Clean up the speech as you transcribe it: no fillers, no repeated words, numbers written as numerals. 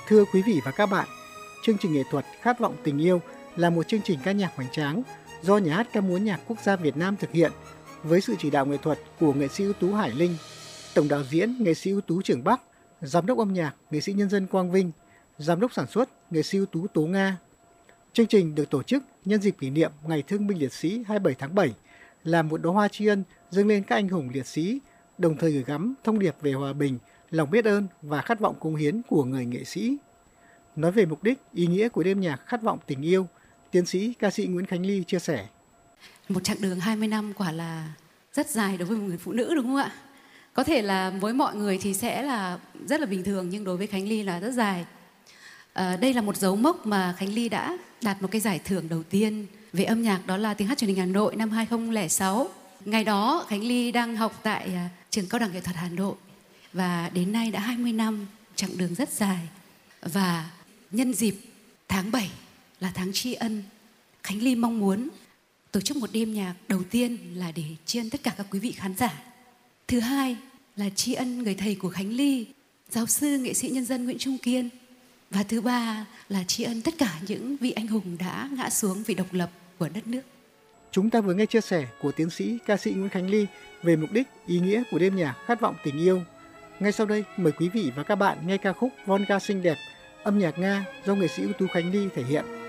Thưa quý vị và các bạn, chương trình nghệ thuật Khát vọng tình yêu là một chương trình ca nhạc hoành tráng do Nhà hát ca múa nhạc quốc gia Việt Nam thực hiện với sự chỉ đạo nghệ thuật của nghệ sĩ ưu tú Hải Linh, tổng đạo diễn nghệ sĩ ưu tú Trường Bắc, giám đốc âm nhạc nghệ sĩ nhân dân Quang Vinh, giám đốc sản xuất nghệ sĩ ưu tú Tố Nga. Chương trình được tổ chức nhân dịp kỷ niệm Ngày Thương binh Liệt sĩ 27 tháng 7 là một đóa hoa tri ân dâng lên các anh hùng liệt sĩ, đồng thời gửi gắm thông điệp về hòa bình, lòng biết ơn và khát vọng cống hiến của người nghệ sĩ. Nói về mục đích, ý nghĩa của đêm nhạc Khát vọng tình yêu, tiến sĩ ca sĩ Nguyễn Khánh Ly chia sẻ. Một chặng đường 20 năm quả là rất dài đối với một người phụ nữ, đúng không ạ? Có thể là với mọi người thì sẽ là rất là bình thường, nhưng đối với Khánh Ly là rất dài. Đây là một dấu mốc mà Khánh Ly đã đạt một cái giải thưởng đầu tiên về âm nhạc, đó là Tiếng hát truyền hình Hà Nội năm 2006. Ngày đó Khánh Ly đang học tại trường Cao đẳng Nghệ thuật Hà Nội, và đến nay đã 20 năm, chặng đường rất dài. Và nhân dịp tháng 7 là tháng tri ân, Khánh Ly mong muốn tổ chức một đêm nhạc đầu tiên là để tri ân tất cả các quý vị khán giả. Thứ hai là tri ân người thầy của Khánh Ly, giáo sư nghệ sĩ nhân dân Nguyễn Trung Kiên. Và thứ ba là tri ân tất cả những vị anh hùng đã ngã xuống vì độc lập của đất nước. Chúng ta vừa nghe chia sẻ của tiến sĩ ca sĩ Nguyễn Khánh Ly về mục đích, ý nghĩa của đêm nhạc Khát vọng tình yêu. Ngay sau đây, mời quý vị và các bạn nghe ca khúc Volga xinh đẹp, âm nhạc Nga do nghệ sĩ ưu tú Khánh Ly thể hiện.